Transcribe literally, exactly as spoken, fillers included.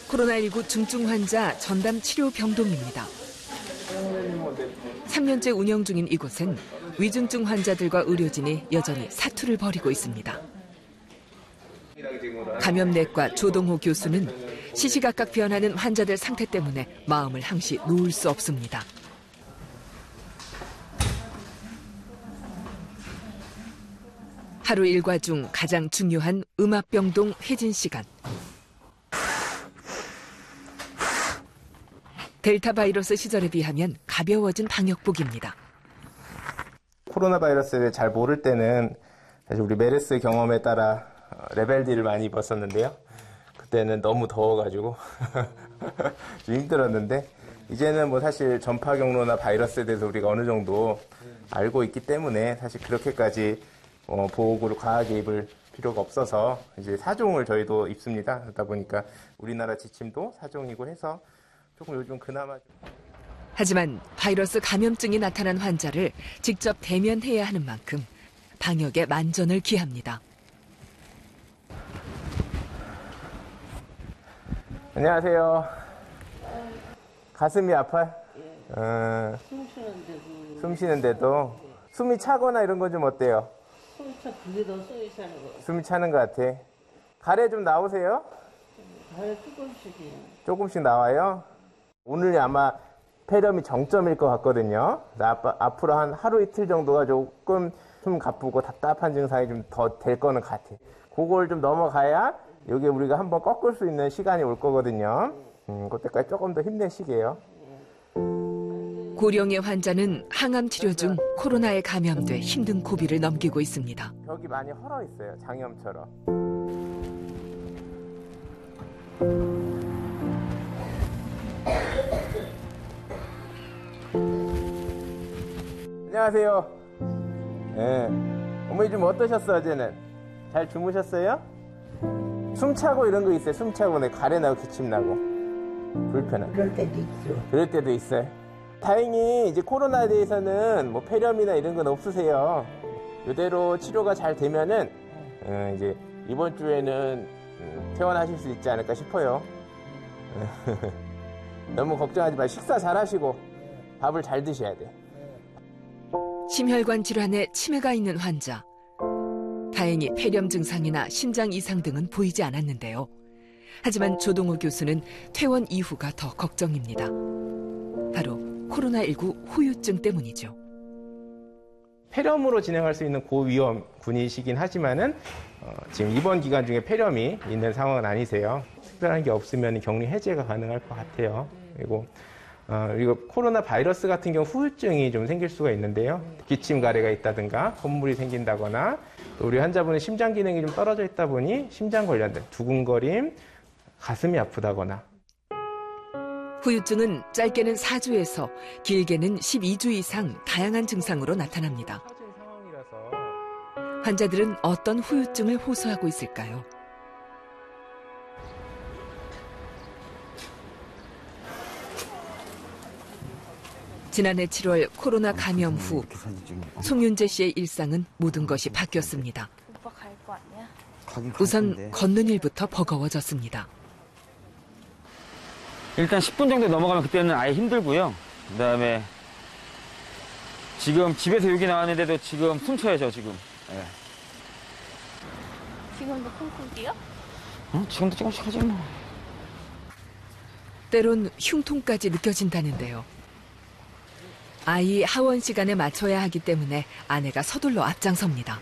코로나십구 중증 환자 전담 치료 병동입니다. 삼 년째 운영 중인 이곳엔 위중증 환자들과 의료진이 여전히 사투를 벌이고 있습니다. 감염내과 조동호 교수는 시시각각 변하는 환자들 상태 때문에 마음을 항시 놓을 수 없습니다. 하루 일과 중 가장 중요한 음압병동 회진 시간. 델타 바이러스 시절에 비하면 가벼워진 방역복입니다. 코로나 바이러스를 잘 모를 때는 사실 우리 메르스 경험에 따라 레벨 D를 많이 입었었는데요. 그때는 너무 더워가지고 좀 힘들었는데 이제는 뭐 사실 전파 경로나 바이러스에 대해서 우리가 어느 정도 알고 있기 때문에 사실 그렇게까지 어, 보호구를 과하게 입을 필요가 없어서 이제 사종을 저희도 입습니다. 그러다 보니까 우리나라 지침도 사종이고 해서 조금 요즘 그나마. 하지만 바이러스 감염증이 나타난 환자를 직접 대면해야 하는 만큼 방역에 만전을 기합니다. 안녕하세요. 가슴이 아파요? 예. 어, 숨 쉬는데도. 숨 쉬는데도 숨이 차거나 이런 건 좀 어때요? 숨이 차, 그게 더 숨이 차는 거. 숨이 차는 것 같아. 가래 좀 나오세요? 가래 조금씩이요. 조금씩 나와요? 오늘 아마 폐렴이 정점일 것 같거든요. 아빠, 앞으로 한 하루 이틀 정도가 조금 숨 가쁘고 답답한 증상이 좀 더 될 거는 같아. 그걸 좀 넘어가야 여기 우리가 한번 꺾을 수 있는 시간이 올 거거든요. 음, 그때까지 조금 더 힘내시게요. 고령의 환자는 항암 치료 중 코로나에 감염돼 힘든 고비를 넘기고 있습니다. 벽이 많이 헐어 있어요. 장염처럼. 안녕하세요. 네. 어머니 좀 어떠셨어, 어제는? 잘 주무셨어요? 숨차고 이런 거 있어요? 숨차고 내 가래 나고 기침 나고 불편한. 그럴 때도 있어. 그럴 때도 있어요. 다행히 이제 코로나에 대해서는 뭐 폐렴이나 이런 건 없으세요. 이대로 치료가 잘 되면은 어, 이제 이번 주에는 음, 퇴원하실 수 있지 않을까 싶어요. 너무 걱정하지 마. 식사 잘 하시고 밥을 잘 드셔야 돼. 심혈관 질환에 치매가 있는 환자. 다행히 폐렴 증상이나 심장 이상 등은 보이지 않았는데요. 하지만 조동호 교수는 퇴원 이후가 더 걱정입니다. 바로 코로나십구 후유증 때문이죠. 폐렴으로 진행할 수 있는 고위험 군이시긴 하지만은 어, 지금 입원 기간 중에 폐렴이 있는 상황은 아니세요. 특별한 게 없으면 격리 해제가 가능할 것 같아요. 그리고 어, 그리고 코로나 바이러스 같은 경우 후유증이 좀 생길 수가 있는데요. 기침 가래가 있다든가 콧물이 생긴다거나 또 우리 환자분의 심장 기능이 좀 떨어져 있다 보니 심장 관련된 두근거림, 가슴이 아프다거나. 후유증은 짧게는 사 주에서 길게는 십이 주 이상 다양한 증상으로 나타납니다. 환자들은 어떤 후유증을 호소하고 있을까요? 지난해 칠월 코로나 감염 후 송윤재 씨의 일상은 모든 것이 바뀌었습니다. 우선 걷는 일부터 버거워졌습니다. 일단 십 분 정도 넘어가면 그때는 아예 힘들고요. 그다음에 지금 집에서 여기 나왔는데도 지금 숨쉬어야죠, 지금. 네. 지금도 쿵쿵 뛰어? 어? 지금도 조금씩 하지 뭐. 때론 흉통까지 느껴진다는데요. 아이 하원 시간에 맞춰야 하기 때문에 아내가 서둘러 앞장섭니다.